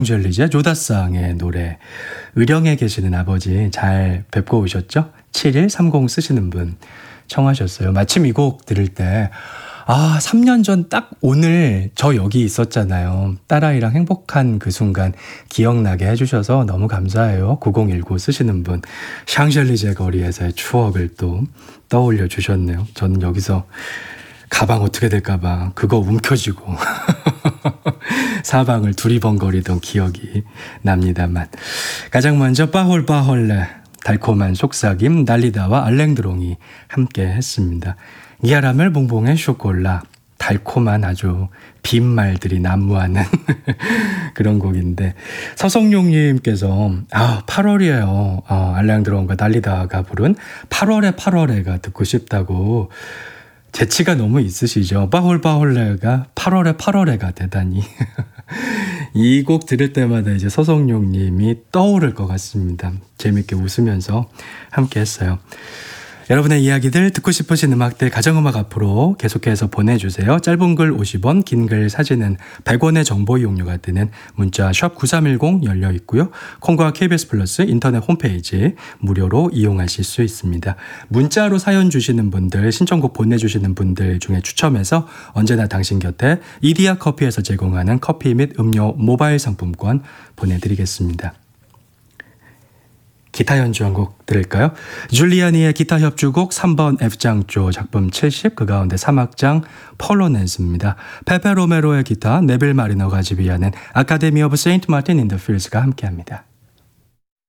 젤리제 조다상의 노래 의령에 계시는 아버지 잘 뵙고 오셨죠? 7130 쓰시는 분 청하셨어요. 마침 이 곡 들을 때 3년 전 딱 오늘 저 여기 있었잖아요. 딸아이랑 행복한 그 순간 기억나게 해주셔서 너무 감사해요. 9019 쓰시는 분 샹젤리제 거리에서의 추억을 또 떠올려 주셨네요. 저는 여기서 가방 어떻게 될까봐 그거 움켜쥐고 사방을 두리번거리던 기억이 납니다만 가장 먼저 빠홀빠홀레 달콤한 속삭임 날리다와 알랭드롱이 함께 했습니다. 기아라멜 봉봉의 쇼콜라 달콤한 아주 빈 말들이 난무하는 그런 곡인데 서성용님께서 8월이에요. 알랭드롱과 날리다가 부른 8월에 듣고 싶다고 재치가 너무 있으시죠. 빠홀빠홀레가 8월에가 되다니 이 곡 들을 때마다 이제 서성용님이 떠오를 것 같습니다. 재밌게 웃으면서 함께 했어요. 여러분의 이야기들 듣고 싶으신 음악들 가정음악 앞으로 계속해서 보내주세요. 짧은 글 50원, 긴 글 사진은 100원의 정보 이용료가 드는 문자 샵 9310 열려 있고요. 콩과 KBS 플러스 인터넷 홈페이지 무료로 이용하실 수 있습니다. 문자로 사연 주시는 분들, 신청곡 보내주시는 분들 중에 추첨해서 언제나 당신 곁에 이디야 커피에서 제공하는 커피 및 음료 모바일 상품권 보내드리겠습니다. 기타 연주 한 곡 들을까요? 줄리아니의 기타 협주곡 3번 F장조 작품 70 그 가운데 3악장 폴로넨스입니다. 페페 로메로의 기타, 네빌 마리너가 지휘하는 아카데미 오브 세인트 마틴 인 더 필스가 함께합니다.